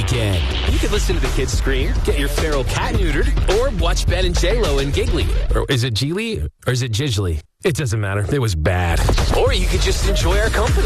weekend. You could listen to the kids scream, get your feral cat neutered, or watch Ben and J-Lo and Giggly. Or is it Geely or is it Jiggly? It doesn't matter. It was bad. Or you could just enjoy our company.